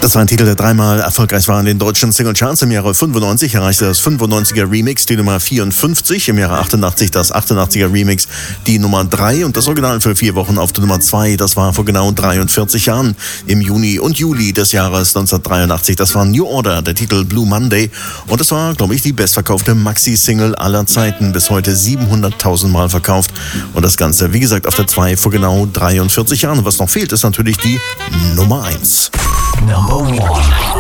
Das war ein Titel, der dreimal erfolgreich war in den deutschen Singlecharts. Im Jahre 95 erreichte das 95er Remix die Nummer 54, im Jahre 88 das 88er Remix die Nummer 3 und das Original für 4 Wochen auf der Nummer 2. Das war vor genau 43 Jahren, im Juni und Juli des Jahres 1983. Das war New Order, der Titel Blue Monday, und das war, glaube ich, die bestverkaufte Maxi-Single aller Zeiten, bis heute 700.000 Mal verkauft, und das Ganze, wie gesagt, auf der 2 vor genau 43 Jahren. Und was noch fehlt, ist natürlich die Nummer 1. Number 1.